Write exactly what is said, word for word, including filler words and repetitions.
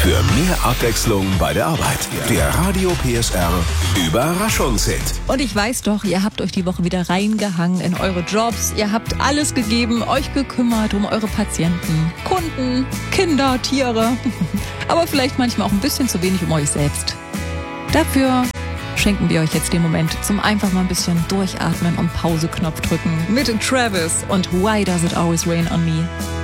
Für mehr Abwechslung bei der Arbeit. Der Radio P S R Überraschungshit. Und ich weiß doch, ihr habt euch die Woche wieder reingehangen in eure Jobs. Ihr habt alles gegeben, euch gekümmert um eure Patienten, Kunden, Kinder, Tiere. Aber vielleicht manchmal auch ein bisschen zu wenig um euch selbst. Dafür schenken wir euch jetzt den Moment zum einfach mal ein bisschen durchatmen und Pause-Knopf drücken mit Travis und Why Does It Always Rain on Me?